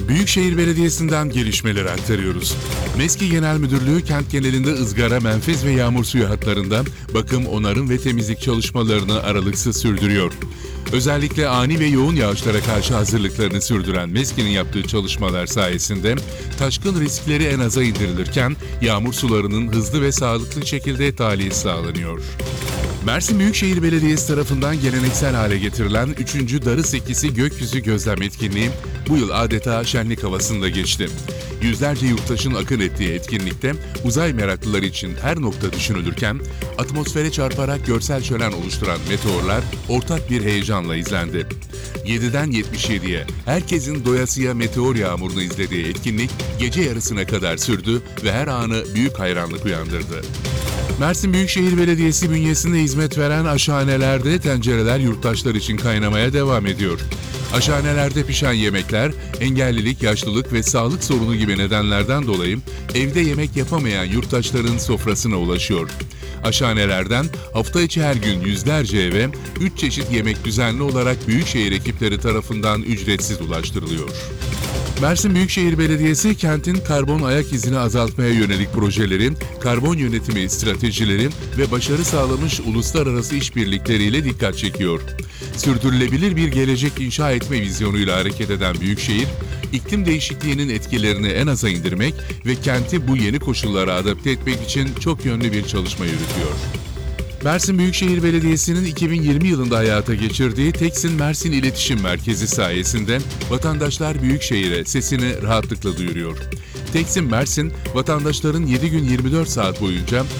Büyükşehir Belediyesi'nden gelişmeleri aktarıyoruz. MESKİ Genel Müdürlüğü kent genelinde ızgara, menfez ve yağmur suyu hatlarında bakım, onarım ve temizlik çalışmalarını aralıksız sürdürüyor. Özellikle ani ve yoğun yağışlara karşı hazırlıklarını sürdüren MESKİ'nin yaptığı çalışmalar sayesinde taşkın riskleri en aza indirilirken yağmur sularının hızlı ve sağlıklı şekilde tahliyesi sağlanıyor. Mersin Büyükşehir Belediyesi tarafından geleneksel hale getirilen 3. Darı Sekisi Gökyüzü Gözlem Etkinliği bu yıl adeta şenlik havasında geçti. Yüzlerce yurttaşın akın ettiği etkinlikte uzay meraklıları için her nokta düşünülürken atmosfere çarparak görsel şölen oluşturan meteorlar ortak bir heyecanla izlendi. 7'den 77'ye herkesin doyasıya meteor yağmurunu izlediği etkinlik gece yarısına kadar sürdü ve her anı büyük hayranlık uyandırdı. Mersin Büyükşehir Belediyesi bünyesinde hizmet veren aşhanelerde tencereler yurttaşlar için kaynamaya devam ediyor. Aşhanelerde pişen yemekler, engellilik, yaşlılık ve sağlık sorunu gibi nedenlerden dolayı evde yemek yapamayan yurttaşların sofrasına ulaşıyor. Aşhanelerden hafta içi her gün yüzlerce eve 3 çeşit yemek düzenli olarak Büyükşehir ekipleri tarafından ücretsiz ulaştırılıyor. Mersin Büyükşehir Belediyesi kentin karbon ayak izini azaltmaya yönelik projelerin, karbon yönetimi stratejileri ve başarı sağlamış uluslararası işbirlikleriyle dikkat çekiyor. Sürdürülebilir bir gelecek inşa etme vizyonuyla hareket eden Büyükşehir, iklim değişikliğinin etkilerini en aza indirmek ve kenti bu yeni koşullara adapte etmek için çok yönlü bir çalışma yürütüyor. Mersin Büyükşehir Belediyesi'nin 2020 yılında hayata geçirdiği Teksin Mersin İletişim Merkezi sayesinde vatandaşlar Büyükşehir'e sesini rahatlıkla duyuruyor. Teksin Mersin, vatandaşların 7 gün 24 saat boyunca